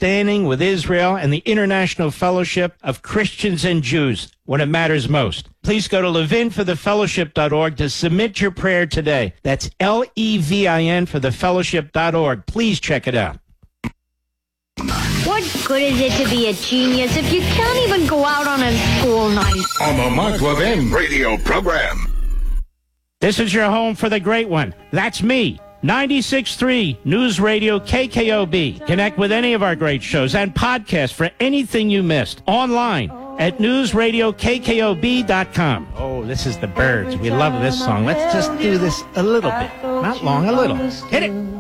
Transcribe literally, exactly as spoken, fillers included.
standing with Israel and the International Fellowship of Christians and Jews when it matters most. Please go to levin for the fellowship dot org to submit your prayer today. That's L E V I N for the fellowship dot org. Please check it out. What good is it to be a genius if you can't even go out on a school night? On the Mark Levin radio program. This is your home for the great one. That's me. ninety-six point three News Radio K K O B. Connect with any of our great shows and podcasts for anything you missed online at news radio k k o b dot com. Oh, this is the Byrds. We love this song. Let's just do this a little bit. Not long, a little. Hit it.